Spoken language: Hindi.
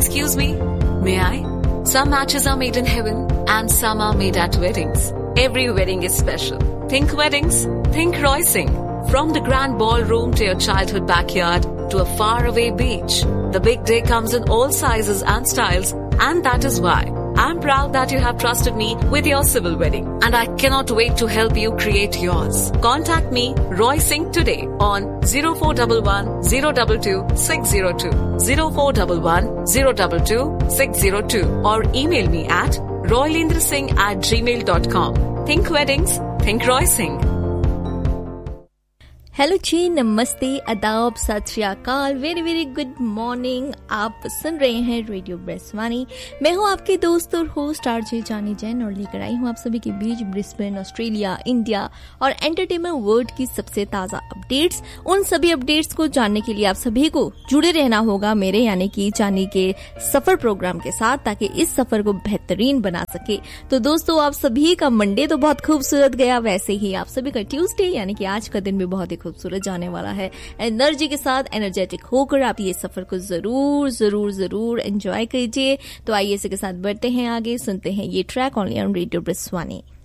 Excuse me, may I? Some matches are made in heaven and some are made at weddings. Every wedding is special. Think weddings, think Roy Singh. From the grand ballroom to your childhood backyard to a faraway beach, the big day comes in all sizes and styles, and that is why I'm proud that you have trusted me with your civil wedding, and I cannot wait to help you create yours. Contact me, Roy Singh, today on 0411 022 602, 0411 022 602, or email me at roylendrasingh@gmail.com. Think weddings, think Roy Singh. Hello जी, नमस्ते, आदाब, सत श्री अकाल, वेरी वेरी गुड मॉर्निंग। आप सुन रहे हैं रेडियो ब्रिस्बेन। मैं हूं आपके दोस्त और होस्ट आरजे जानी जैन और लेकर आई हूं आप सभी के बीच ब्रिस्बेन, ऑस्ट्रेलिया, इंडिया और एंटरटेनमेंट वर्ल्ड की सबसे ताजा अपडेट्स। उन सभी अपडेट्स को जानने के लिए आप सभी को जुड़े रहना होगा मेरे यानी कि जानी के सफर प्रोग्राम के साथ, ताकि इस सफर को बेहतरीन बना सके। तो दोस्तों, आप सभी का मंडे तो बहुत खूबसूरत गया, वैसे ही आप सभी का ट्यूसडे यानी कि आज का दिन भी बहुत ही खूबसूरत जाने वाला है। एनर्जी के साथ एनर्जेटिक होकर आप ये सफर को जरूर जरूर जरूर एंजॉय कीजिए। तो आइए इसी के साथ बढ़ते हैं आगे, सुनते हैं ये track only on radio Brisbane.